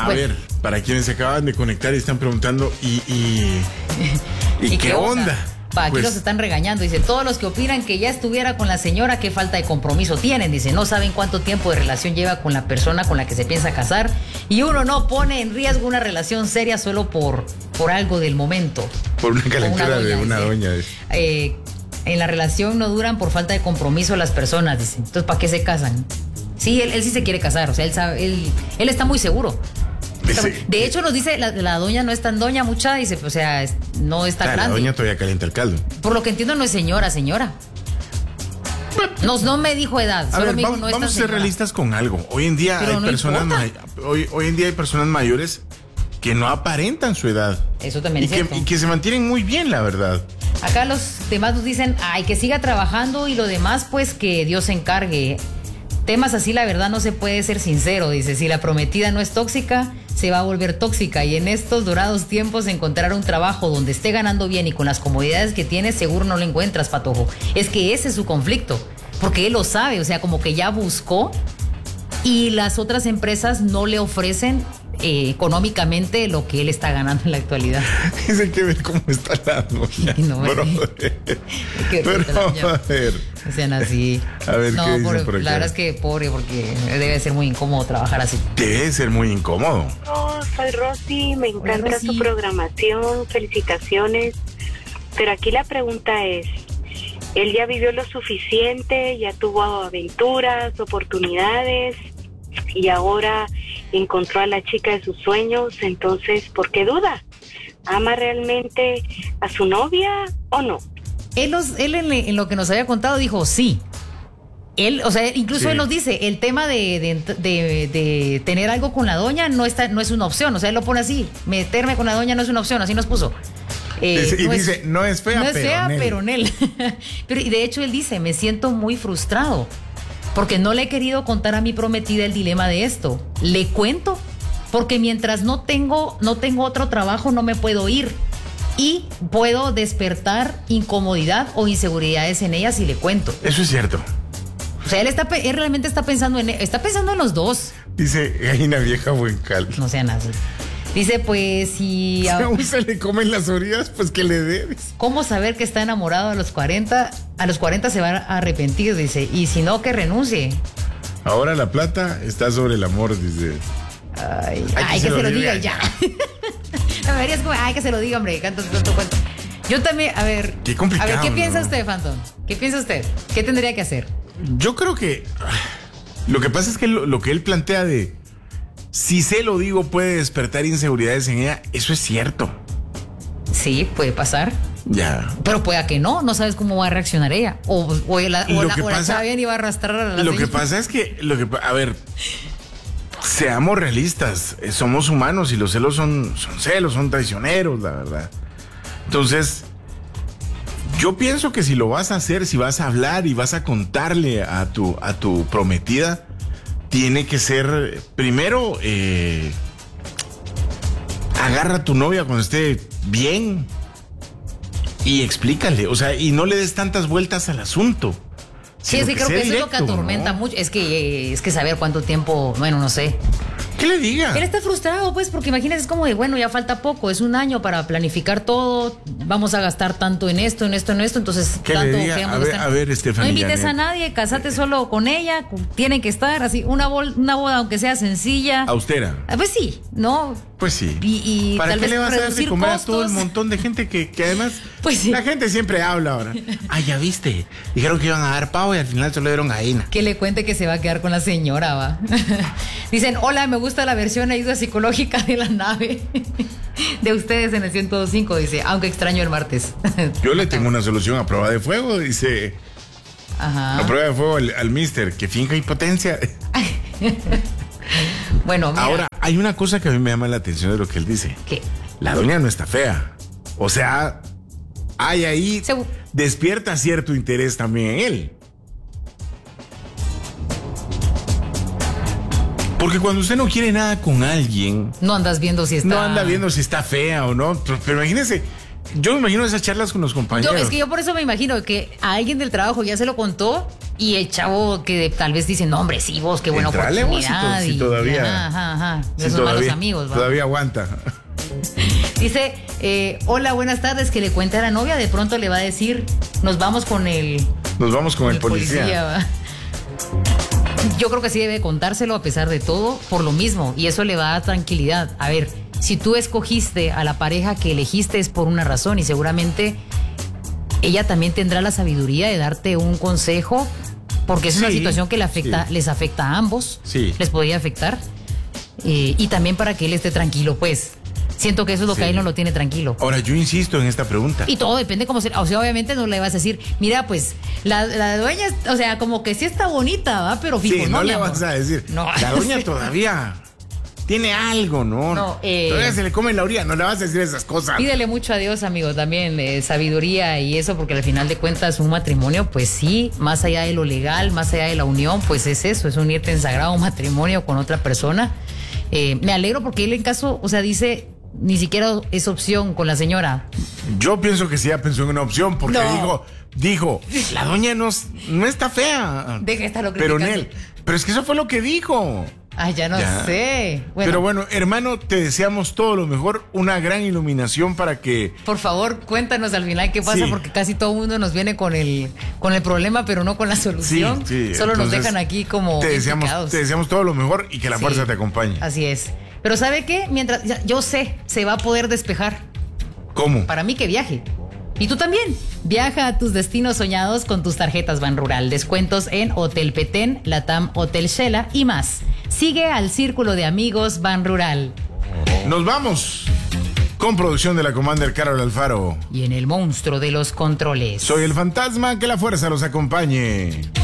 A ver, para quienes se acaban de conectar y están preguntando, ¿y qué onda? Aquí Pues, los están regañando. Dice, todos los que opinan que ya estuviera con la señora, qué falta de compromiso tienen. Dice, no saben cuánto tiempo de relación lleva con la persona con la que se piensa casar. Y uno no pone en riesgo una relación seria solo por algo del momento. por una calentura de una doña. En la relación no duran por falta de compromiso las personas, dice. Entonces, ¿para qué se casan? Sí, él sí se quiere casar. O sea, él está muy seguro. De hecho, nos dice, la doña no es tan doña, mucha, dice, o sea, no está grande. La doña todavía calienta el caldo. Por lo que entiendo, no es señora. No me dijo edad. A Solo ver, me dijo, vamos no es tan a ser señora. realistas con algo. Hoy en día Pero hay no personas hoy en día hay personas mayores que no aparentan su edad. Eso también es cierto. Y que se mantienen muy bien, la verdad. Acá los demás nos dicen, ay, que siga trabajando y lo demás, pues que Dios se encargue. Temas así, la verdad, no se puede ser sincero. Dice, si la prometida no es tóxica, se va a volver tóxica. Y en estos dorados tiempos, encontrar un trabajo donde esté ganando bien y con las comodidades que tiene, seguro no lo encuentras, Patojo. Es que ese es su conflicto, porque él lo sabe, o sea, como que ya buscó y las otras empresas no le ofrecen económicamente lo que él está ganando en la actualidad. Dice que ver cómo está la doña. No, pero a ver. O sean así. A ver, no, ¿qué dicen por acá? La verdad es que pobre, porque debe ser muy incómodo trabajar así. Debe ser muy incómodo. No, soy Rosy, me encanta Rosy. su programación, felicitaciones. Pero aquí la pregunta es, ¿él ya vivió lo suficiente, ya tuvo aventuras, oportunidades y ahora encontró a la chica de sus sueños? Entonces, ¿por qué duda? ¿Ama realmente a su novia o no? Él en lo que nos había contado dijo sí. Él, o sea, incluso Sí. él nos dice, el tema de tener algo con la doña no es una opción. O sea, él lo pone así, meterme con la doña no es una opción, así nos puso. Dice, no es fea, no es fea, Nel. pero Nel. Pero y de hecho él dice, me siento muy frustrado porque no le he querido contar a mi prometida el dilema de esto. Le cuento porque mientras no tengo otro trabajo no me puedo ir y puedo despertar incomodidad o inseguridades en ella si le cuento. Eso es cierto. O sea, él realmente está pensando en los dos. Dice, gallina vieja, buen caldo. No sean así. Dice, pues, si... Si aún se le comen las orillas, pues que le debes. ¿Cómo saber que está enamorado a los 40? A los 40 se va a arrepentir, dice. Y si no, que renuncie. Ahora la plata está sobre el amor, dice. Ay, que se lo diga ya. La mayoría es como, ay, que se lo diga, hombre. Tanto cuento. Yo también, a ver. Qué complicado, A ver, ¿qué piensa ¿no? usted, Phantom? ¿Qué piensa usted? ¿Qué tendría que hacer? Yo creo que lo que pasa es que lo que él plantea de si se lo digo puede despertar inseguridades en ella, eso es cierto. Sí, puede pasar. Ya. Pero pueda que no sabes cómo va a reaccionar ella. O la está bien y va a arrastrar a la Lo que señora. pasa es que, a ver, seamos realistas, somos humanos y los celos son celos, son traicioneros, la verdad. Entonces, yo pienso que si lo vas a hacer, si vas a hablar y vas a contarle a tu prometida, tiene que ser, primero, agarra a tu novia cuando esté bien y explícale, o sea, y no le des tantas vueltas al asunto. Sí, es que creo que eso es lo que atormenta mucho. Es que saber cuánto tiempo, bueno, no sé. ¿Qué le diga? Él está frustrado, pues, porque imagínate, es como de, bueno, ya falta poco, es un año para planificar todo, vamos a gastar tanto en esto, entonces ¿Qué tanto le diga? que vamos A a ver, gastar. Estefanía. No invites a nadie, casate solo con ella, tienen que estar así, una boda aunque sea sencilla. Austera. Pues sí, ¿no? Pues sí. Y ¿Para tal qué vez le vas a dar de reducir comer costos? a todo el montón de gente que además Pues sí. la gente siempre habla ahora? Ah, ya viste. Dijeron que iban a dar pavo y al final solo dieron gallina. Que le cuente que se va a quedar con la señora, va. Dicen, hola, me gusta la versión ayuda psicológica de la nave de ustedes en el 105, dice, aunque extraño el martes. Yo le tengo una solución a prueba de fuego, dice. Ajá. A prueba de fuego al mister, que finja impotencia. Bueno, mira. Ahora, hay una cosa que a mí me llama la atención de lo que él dice. ¿Qué? La doña no está fea. O sea, hay ahí, despierta cierto interés también en él. Porque cuando usted no quiere nada con alguien, No andas viendo si está... no anda viendo si está fea o no. Pero imagínese, Yo me imagino esas charlas con los compañeros. Es que yo por eso me imagino que a alguien del trabajo ya se lo contó y el chavo que tal vez dice, no, hombre, sí, vos, qué buena Entrale, oportunidad. si todavía. Ajá. Si De esos todavía, malos amigos, ¿va? Todavía aguanta. Dice, hola, buenas tardes, que le cuente a la novia, de pronto le va a decir, nos vamos con el policía. ¿va? Yo creo que sí debe contárselo a pesar de todo, por lo mismo, y eso le va a dar tranquilidad. A ver, si tú escogiste a la pareja que elegiste es por una razón y seguramente ella también tendrá la sabiduría de darte un consejo, porque es una situación que les afecta a ambos, les podría afectar, y también para que él esté tranquilo, pues. Siento que eso es lo que a él no lo tiene tranquilo. Ahora, yo insisto en esta pregunta. Y todo depende cómo sea. O sea, obviamente no le vas a decir, mira, pues, la dueña, o sea, como que sí está bonita, ¿va? Pero fijo, no le vas a decir. No. La doña todavía tiene algo, ¿no? Todavía se le come la orilla, no le vas a decir esas cosas. Pídele mucho a Dios, amigo, también, sabiduría y eso, porque al final de cuentas un matrimonio, pues sí, más allá de lo legal, más allá de la unión, pues es eso, es unirte en sagrado matrimonio con otra persona. Me alegro porque él en caso, o sea, dice, ni siquiera es opción con la señora. Yo pienso que sí ya pensó en una opción, porque dijo, la doña no está fea. Deja de estarlo criticando. Pero es que eso fue lo que dijo. Ay, ya no sé. Bueno. Pero bueno, hermano, te deseamos todo lo mejor, una gran iluminación para que... Por favor, cuéntanos al final qué pasa, porque casi todo el mundo nos viene con el problema, pero no con la solución. Solo nos dejan aquí como te deseamos todo lo mejor y que la fuerza te acompañe. Así es. Pero ¿sabe qué? Mientras, yo sé, se va a poder despejar. ¿Cómo? Para mí que viaje. Y tú también. Viaja a tus destinos soñados con tus tarjetas Banrural. Descuentos en Hotel Petén, Latam Hotel Shela y más. Sigue al Círculo de Amigos Banrural. Nos vamos. Con producción de la Commander Carol Alfaro. Y en el monstruo de los controles. Soy el fantasma, que la fuerza los acompañe.